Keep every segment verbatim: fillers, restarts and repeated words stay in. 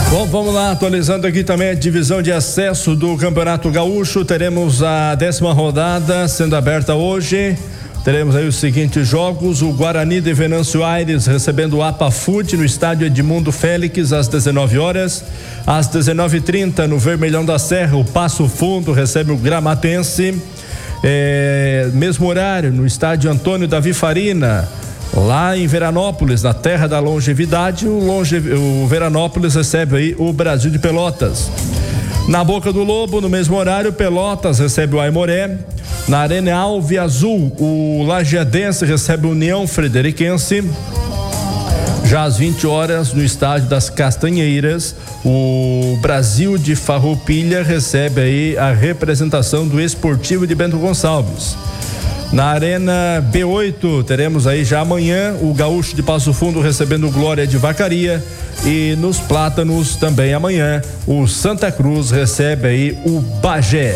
Bom, vamos lá, atualizando aqui também a divisão de acesso do Campeonato Gaúcho. Teremos a décima rodada sendo aberta hoje. Teremos aí os seguintes jogos: o Guarani de Venâncio Aires recebendo o Apafute no estádio Edmundo Félix às dezenove horas. Às dezenove e trinta, no Vermelhão da Serra, o Passo Fundo recebe o Gramatense. É, mesmo horário no estádio Antônio Davi Farina, lá em Veranópolis, na terra da longevidade, o, longe, o Veranópolis recebe aí o Brasil de Pelotas. Na Boca do Lobo, no mesmo horário, Pelotas recebe o Aimoré. Na Arena Alve Azul, o Lajeadense recebe o União Frederiquense. Já às vinte horas, no estádio das Castanheiras, o Brasil de Farroupilha recebe aí a representação do Esportivo de Bento Gonçalves. Na Arena B oito, teremos aí já amanhã o Gaúcho de Passo Fundo recebendo o Glória de Vacaria. E nos Plátanos, também amanhã, o Santa Cruz recebe aí o Bagé.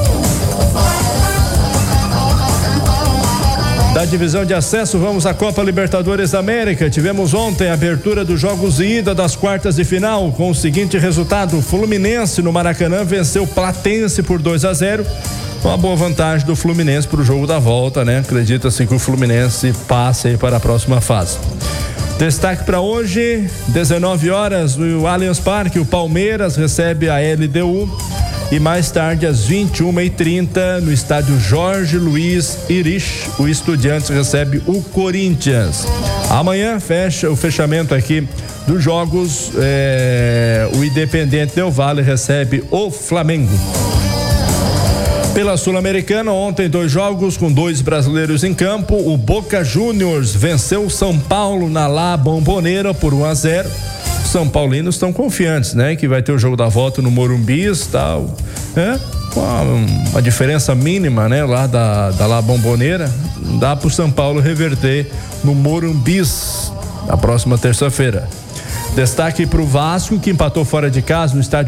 Da divisão de acesso, vamos à Copa Libertadores da América. Tivemos ontem a abertura dos jogos de ida das quartas de final, com o seguinte resultado: Fluminense no Maracanã venceu Platense por dois a zero. Uma boa vantagem do Fluminense para o jogo da volta, né? Acredita-se que o Fluminense passe aí para a próxima fase. Destaque para hoje, dezenove horas, no Allianz Parque, o Palmeiras recebe a L D U. E mais tarde, às vinte e uma e trinta, no estádio Jorge Luiz Irish, o Estudiantes recebe o Corinthians. Amanhã fecha o fechamento aqui dos jogos, é, o Independente Del Valle recebe o Flamengo. Pela Sul-Americana, ontem dois jogos com dois brasileiros em campo. O Boca Juniors venceu o São Paulo na La Bombonera por um a zero. Os São Paulinos estão confiantes, né? Que vai ter o jogo da volta no Morumbi e tal, né? Com uma, uma diferença mínima, né? Lá da, da La Bombonera, dá pro São Paulo reverter no Morumbi na próxima terça-feira. Destaque pro Vasco, que empatou fora de casa no estádio